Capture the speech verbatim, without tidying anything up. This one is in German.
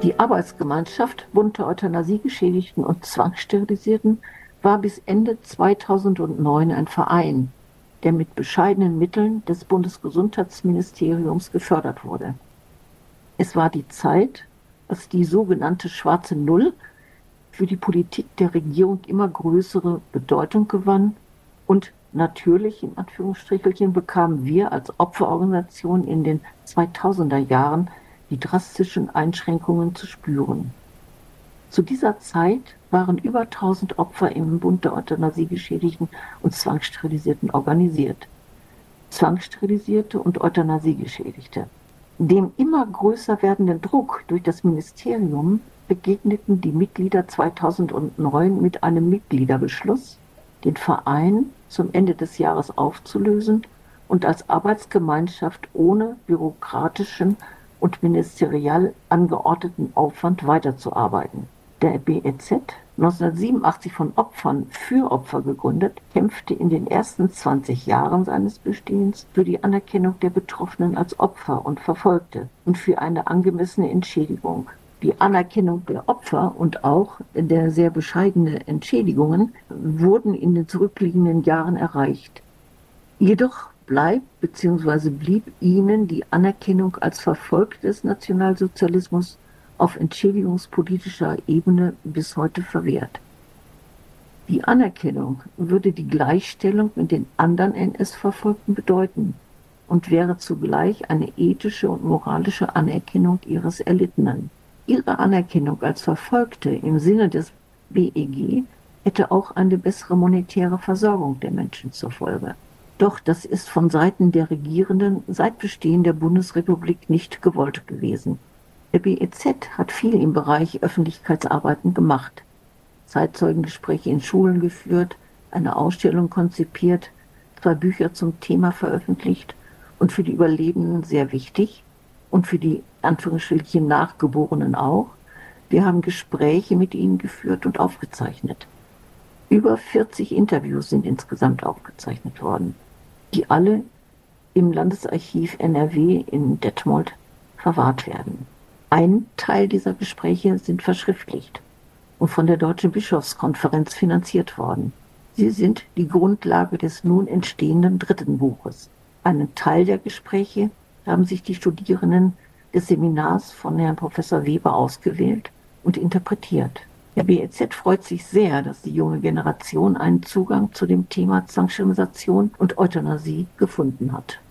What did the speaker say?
Die Arbeitsgemeinschaft Bund der Euthanasiegeschädigten und Zwangssterilisierten war bis Ende zweitausendneun ein Verein, der mit bescheidenen Mitteln des Bundesgesundheitsministeriums gefördert wurde. Es war die Zeit, als die sogenannte Schwarze Null für die Politik der Regierung immer größere Bedeutung gewann und natürlich, in Anführungsstrichelchen, bekamen wir als Opferorganisation in den zweitausender Jahren die drastischen Einschränkungen zu spüren. Zu dieser Zeit waren über tausend Opfer im Bund der Euthanasiegeschädigten und Zwangssterilisierten organisiert. Zwangssterilisierte und Euthanasiegeschädigte. Dem immer größer werdenden Druck durch das Ministerium begegneten die Mitglieder zweitausendneun mit einem Mitgliederbeschluss, den Verein zum Ende des Jahres aufzulösen und als Arbeitsgemeinschaft ohne bürokratischen und ministeriell angeordneten Aufwand weiterzuarbeiten. Der B E Z, neunzehnhundertsiebenundachtzig von Opfern für Opfer gegründet, kämpfte in den ersten zwanzig Jahren seines Bestehens für die Anerkennung der Betroffenen als Opfer und Verfolgte und für eine angemessene Entschädigung. Die Anerkennung der Opfer und auch der sehr bescheidene Entschädigungen wurden in den zurückliegenden Jahren erreicht. Jedoch bleibt bzw. blieb ihnen die Anerkennung als Verfolgte des Nationalsozialismus auf entschädigungspolitischer Ebene bis heute verwehrt. Die Anerkennung würde die Gleichstellung mit den anderen N S-Verfolgten bedeuten und wäre zugleich eine ethische und moralische Anerkennung ihres Erlittenen. Ihre Anerkennung als Verfolgte im Sinne des B E G hätte auch eine bessere monetäre Versorgung der Menschen zur Folge. Doch das ist von Seiten der Regierenden seit Bestehen der Bundesrepublik nicht gewollt gewesen. Der B E Z hat viel im Bereich Öffentlichkeitsarbeiten gemacht, Zeitzeugengespräche in Schulen geführt, eine Ausstellung konzipiert, zwei Bücher zum Thema veröffentlicht und für die Überlebenden sehr wichtig und für die Anführungsstrichen Nachgeborenen auch. Wir haben Gespräche mit ihnen geführt und aufgezeichnet. Über vierzig Interviews sind insgesamt aufgezeichnet worden, die alle im Landesarchiv N R W in Detmold verwahrt werden. Ein Teil dieser Gespräche sind verschriftlicht und von der Deutschen Bischofskonferenz finanziert worden. Sie sind die Grundlage des nun entstehenden dritten Buches. Einen Teil der Gespräche haben sich die Studierenden des Seminars von Herrn Professor Weber ausgewählt und interpretiert. Der B E Z freut sich sehr, dass die junge Generation einen Zugang zu dem Thema Zwangssterilisation und Euthanasie gefunden hat.